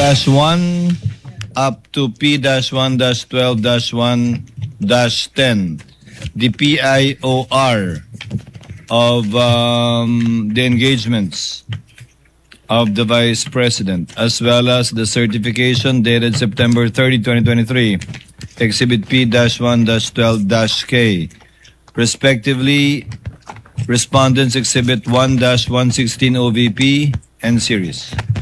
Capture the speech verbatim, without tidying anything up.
one up to P one twelve one ten, the P I O R of um, the engagements of the Vice President, as well as the certification dated September thirtieth, twenty twenty-three, Exhibit P one twelve K, respectively, Respondents Exhibit one one sixteen O V P and Series.